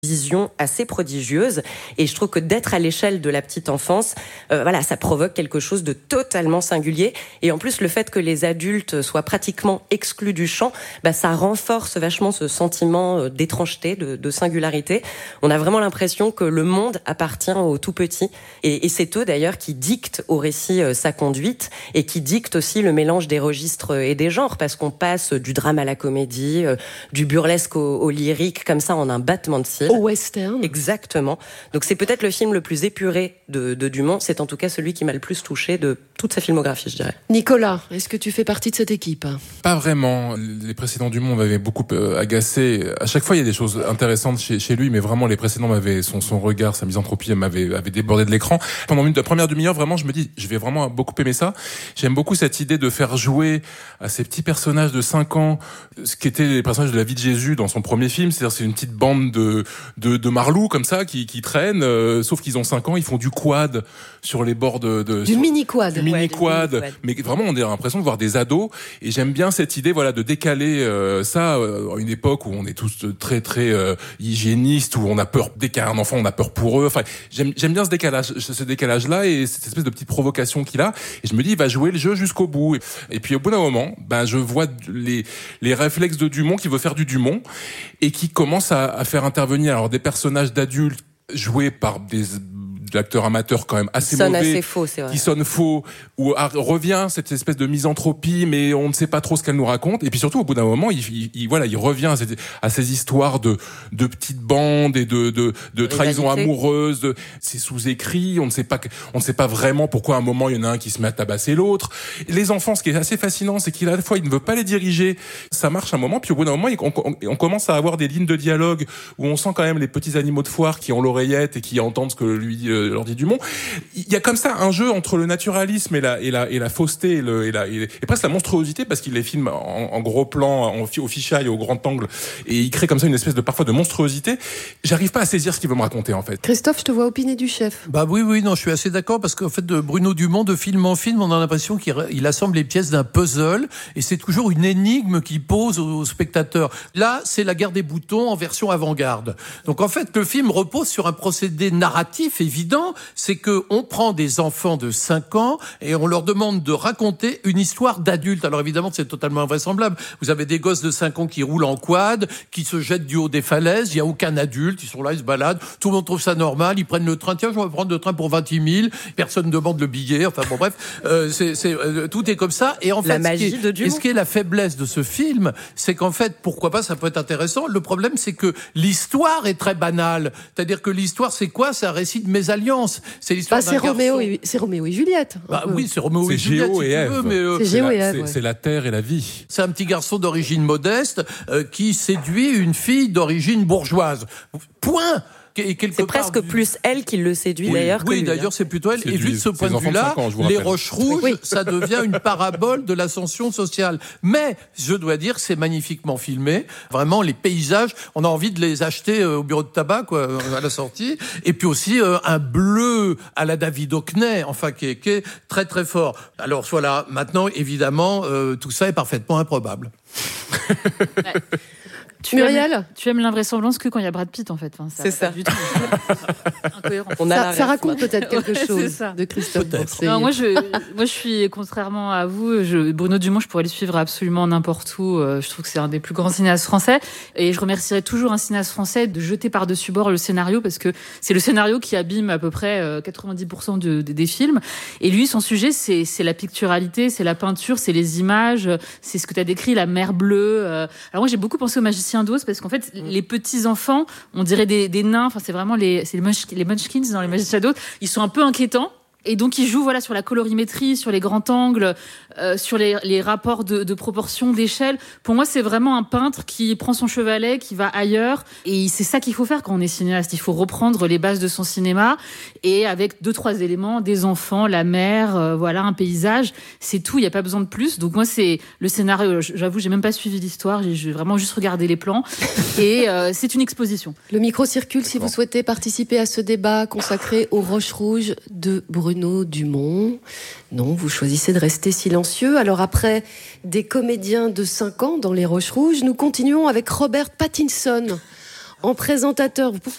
vision assez prodigieuse, et je trouve que d'être à l'échelle de la petite enfance, ça provoque quelque chose de totalement singulier, et en plus le fait que les adultes soient pratiquement exclus du champ, ça renforce vachement ce sentiment d'étrangeté, de singularité. On a vraiment l'impression que le monde appartient aux tout petits, et c'est eux d'ailleurs qui dictent au récit sa conduite, et qui dictent aussi le mélange des registres et des genres, parce qu'on passe du drame à la comédie, du burlesque au lyrique, comme ça en un battement de cils. Au western. Exactement. Donc c'est peut-être le film le plus épuré de Dumont. C'est en tout cas celui qui m'a le plus touché de toute sa filmographie, je dirais. Nicolas, est-ce que tu fais partie de cette équipe ? Pas vraiment. Les précédents Dumont m'avaient beaucoup agacé. À chaque fois, il y a des choses intéressantes chez lui, mais vraiment les précédents son regard, sa misanthropie m'avait débordé de l'écran. Pendant la première demi-heure, vraiment, je me dis, je vais vraiment beaucoup aimer ça. J'aime beaucoup cette idée de faire jouer à ces petits personnages de 5 ans, ce qu'étaient les personnages de la vie de Jésus dans son premier film. C'est-à-dire, c'est une petite bande de marlous comme ça qui traînent, sauf qu'ils ont 5 ans, ils font du quad sur les bords du mini-quad. Mais vraiment on a l'impression de voir des ados, et j'aime bien cette idée de décaler ça à une époque où on est tous très très hygiénistes, où on a peur dès qu'il y a un enfant, on a peur pour eux. Enfin, j'aime bien ce décalage là et cette espèce de petite provocation qu'il a, et je me dis il va jouer le jeu jusqu'au bout. Et puis au bout d'un moment, je vois les réflexes de Dumont qui veut faire du Dumont et qui commence à faire intervenir des personnages d'adultes joués par des acteurs amateurs quand même assez mauvais, assez faux, c'est vrai. Qui sonnent faux, où revient cette espèce de misanthropie, mais on ne sait pas trop ce qu'elle nous raconte. Et puis surtout, au bout d'un moment, il revient à ces histoires de petites bandes et de trahison amoureuse. C'est sous-écrit, on ne sait pas vraiment pourquoi à un moment il y en a un qui se met à tabasser l'autre. Les enfants, ce qui est assez fascinant, c'est qu'à la fois il ne veut pas les diriger, ça marche un moment, puis au bout d'un moment, on commence à avoir des lignes de dialogue où on sent quand même les petits animaux de foire qui ont l'oreillette et qui entendent ce que lui leur dit Dumont. Il y a comme ça un jeu entre le naturalisme et la fausseté et presque la monstruosité, parce qu'il les filme en gros plan, au fisheye, au grand angle, et il crée comme ça une espèce de parfois de monstruosité. J'arrive pas à saisir ce qu'il veut me raconter en fait. Christophe, je te vois opiner du chef. Oui, non, je suis assez d'accord, parce qu'en fait de Bruno Dumont, de film en film, on a l'impression qu'il assemble les pièces d'un puzzle, et c'est toujours une énigme qu'il pose aux spectateurs. Là, c'est la guerre des boutons en version avant-garde. Donc en fait, le film repose sur un procédé narratif évident. C'est que on prend des enfants de 5 ans et on leur demande de raconter une histoire d'adulte. Alors évidemment, c'est totalement invraisemblable. Vous avez des gosses de 5 ans qui roulent en quad, qui se jettent du haut des falaises. Il y a aucun adulte. Ils sont là, ils se baladent. Tout le monde trouve ça normal. Ils prennent le train. Tiens, je vais prendre le train pour 28 000. Personne ne demande le billet. Enfin bon, bref, tout est comme ça. Et en fait, ce qui est la faiblesse de ce film, c'est qu'en fait, pourquoi pas, ça peut être intéressant. Le problème, c'est que l'histoire est très banale. C'est-à-dire que l'histoire, c'est quoi ? C'est un récit de mésalliance. C'est l'histoire d'un garçon. C'est Roméo et Juliette. Oui, c'est Roméo et Juliette. Géo et Ève. C'est la terre et la vie. C'est un petit garçon d'origine modeste qui séduit une fille d'origine bourgeoise. Point. C'est presque plus elle qui le séduit d'ailleurs. Oui, d'ailleurs, c'est plutôt elle. Et vu de ce point de vue-là, les Roches Rouges, ça devient une parabole de l'ascension sociale. Mais, je dois dire, c'est magnifiquement filmé. Vraiment, les paysages, on a envie de les acheter au bureau de tabac, à la sortie. Et puis aussi, un bleu à la David Hockney, qui est très très fort. Alors, voilà. Maintenant, évidemment, tout ça est parfaitement improbable. Ouais. Tu aimes l'invraisemblance que quand il y a Brad Pitt, en fait. C'est ça. Du tout. Incohérent. Ça raconte peut-être quelque chose de Christophe Boursier. Non, moi, je suis, contrairement à vous, Bruno Dumont, je pourrais le suivre absolument n'importe où. Je trouve que c'est un des plus grands cinéastes français. Et je remercierais toujours un cinéaste français de jeter par-dessus bord le scénario, parce que c'est le scénario qui abîme à peu près 90% des films. Et lui, son sujet, c'est la picturalité, c'est la peinture, c'est les images, c'est ce que tu as décrit, la mer bleue. Alors moi, j'ai beaucoup pensé au Magicien d'Oz, parce qu'en fait, les petits enfants, on dirait des nains. Enfin, c'est vraiment les Munchkins dans les Magiciens d'Oz. Ils sont un peu inquiétants. Et donc, il joue sur la colorimétrie, sur les grands angles, sur les rapports de proportion, d'échelle. Pour moi, c'est vraiment un peintre qui prend son chevalet, qui va ailleurs. Et c'est ça qu'il faut faire quand on est cinéaste. Il faut reprendre les bases de son cinéma, et avec 2-3 éléments, des enfants, la mer, un paysage. C'est tout, il n'y a pas besoin de plus. Donc moi, c'est le scénario. J'avoue, j'ai même pas suivi l'histoire. J'ai vraiment juste regardé les plans. Et c'est une exposition. Le micro circule si vous souhaitez participer à ce débat consacré aux Roches Rouges de Bruno Dumont. Non, vous choisissez de rester silencieux. Alors après des comédiens de 5 ans dans les Roches Rouges, nous continuons avec Robert Pattinson en présentateur. Vous